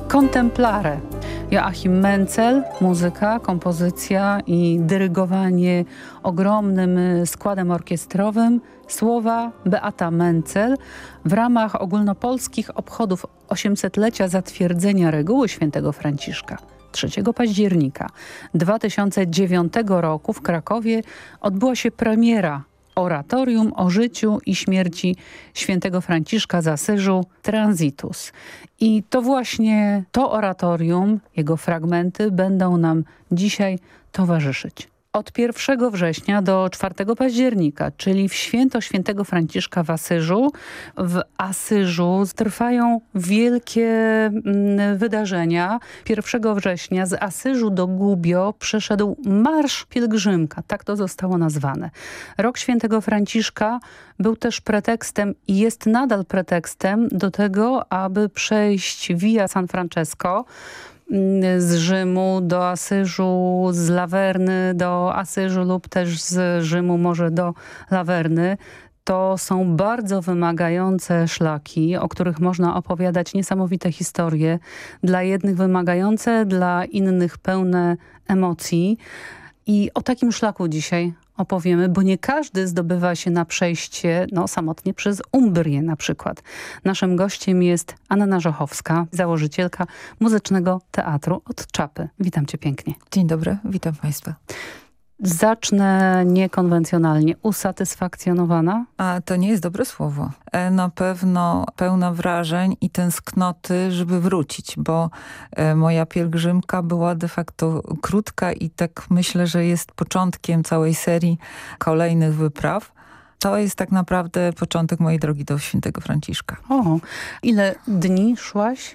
Contemplare. Joachim Menzel, muzyka, kompozycja i dyrygowanie ogromnym składem orkiestrowym. Słowa Beata Menzel w ramach ogólnopolskich obchodów 800-lecia zatwierdzenia reguły świętego Franciszka. 3 października 2009 roku w Krakowie odbyła się premiera oratorium o życiu i śmierci świętego Franciszka z Asyżu Transitus. I to właśnie to oratorium, jego fragmenty będą nam dzisiaj towarzyszyć. Od 1 września do 4 października, czyli w święto świętego Franciszka w Asyżu, trwają wielkie wydarzenia. 1 września z Asyżu do Gubbio przeszedł Marsz Pielgrzymka, tak to zostało nazwane. Rok świętego Franciszka był też pretekstem i jest nadal pretekstem do tego, aby przejść Via San Francesco z Rzymu do Asyżu, z Lawerny do Asyżu lub też z Rzymu może do Lawerny. To są bardzo wymagające szlaki, o których można opowiadać niesamowite historie. Dla jednych wymagające, dla innych pełne emocji. I o takim szlaku dzisiaj opowiemy, bo nie każdy zdobywa się na przejście samotnie przez Umbrię na przykład. Naszym gościem jest Anna Żochowska, założycielka Muzycznego Teatru od Czapy. Witam cię pięknie. Dzień dobry, witam państwa. Zacznę niekonwencjonalnie. Usatysfakcjonowana? A to nie jest dobre słowo. Na pewno pełna wrażeń i tęsknoty, żeby wrócić, bo moja pielgrzymka była de facto krótka i tak myślę, że jest początkiem całej serii kolejnych wypraw. To jest tak naprawdę początek mojej drogi do świętego Franciszka. O, ile dni szłaś?